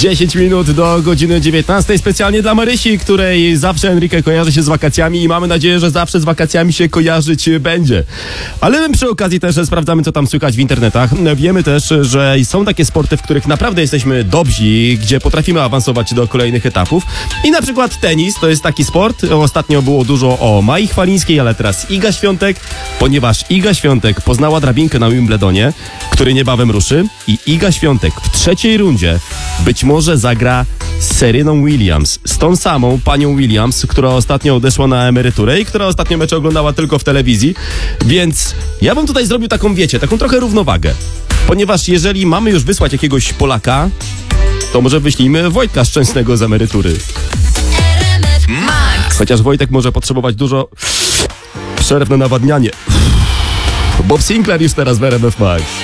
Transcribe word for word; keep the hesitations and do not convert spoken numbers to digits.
dziesięć minut do godziny dziewiętnastej. Specjalnie dla Marysi, której zawsze Enrique kojarzy się z wakacjami i mamy nadzieję, że zawsze z wakacjami się kojarzyć będzie. Ale my przy okazji też sprawdzamy, co tam słychać w internetach. Wiemy też, że są takie sporty, w których naprawdę jesteśmy dobrzy, gdzie potrafimy awansować do kolejnych etapów. I na przykład tenis to jest taki sport. Ostatnio było dużo o Mai Chwalińskiej, ale teraz Iga Świątek, ponieważ Iga Świątek poznała drabinkę na Wimbledonie, który niebawem ruszy, i Iga Świątek w trzeciej rundzie być może zagra z Sereną Williams, z tą samą panią Williams, która ostatnio odeszła na emeryturę i która ostatnio mecze oglądała tylko w telewizji. Więc ja bym tutaj zrobił taką, wiecie, taką trochę równowagę. Ponieważ jeżeli mamy już wysłać jakiegoś Polaka, to może wyślijmy Wojtka Szczęsnego z emerytury. Chociaż Wojtek może potrzebować dużo przerw na nawadnianie. Bob Sinclair już teraz w R M F Max.